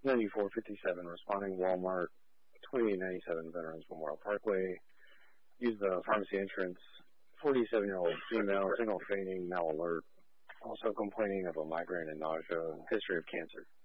9457 responding Walmart 2897 Veterans Memorial Parkway. Use the pharmacy entrance. 47-year-old female, single fainting, now alert. Also complaining of a migraine and nausea, history of cancer.